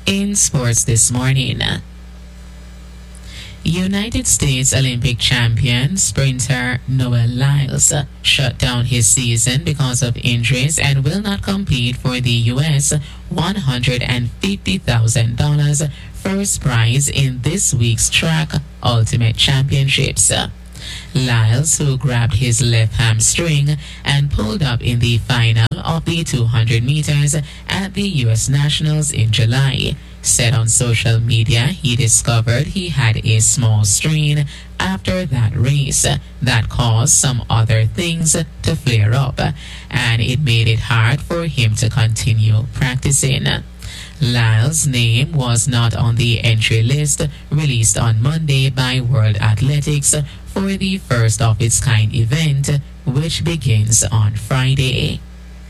In sports this morning, United States Olympic champion sprinter Noah Lyles shut down his season because of injuries and will not compete for the U.S. $150,000 first prize in this week's track Ultimate Championships. Lyles, who grabbed his left hamstring and pulled up in the final of the 200 meters at the U.S. Nationals in July, said on social media he discovered he had a small strain after that race that caused some other things to flare up, and it made it hard for him to continue practicing. Lyles' name was not on the entry list released on Monday by World Athletics for the first of its kind event, which begins on Friday.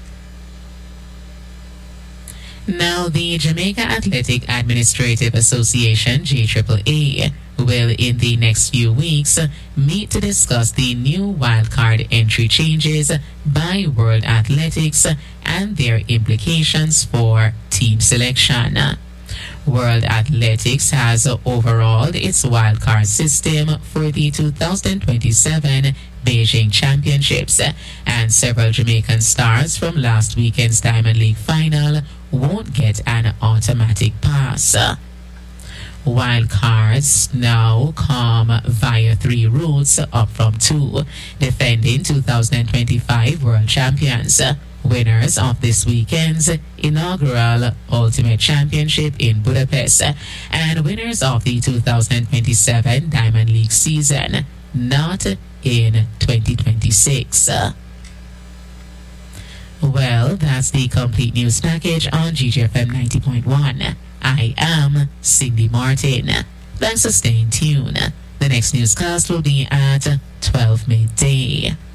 Now, the Jamaica Athletic Administrative Association, JAAA, will in the next few weeks meet to discuss the new wildcard entry changes by World Athletics and their implications for team selection. World Athletics has overhauled its wildcard system for the 2027 Beijing Championships, and several Jamaican stars from last weekend's Diamond League final won't get an automatic pass. Wildcards now come via 3 routes up from 2, defending 2025 World Champions, winners of this weekend's inaugural Ultimate Championship in Budapest, and winners of the 2027 Diamond League season, not in 2026. Well, that's the complete news package on GGFM 90.1. I am Cindy Martin. Thanks for staying tuned. The next newscast will be at 12 midday.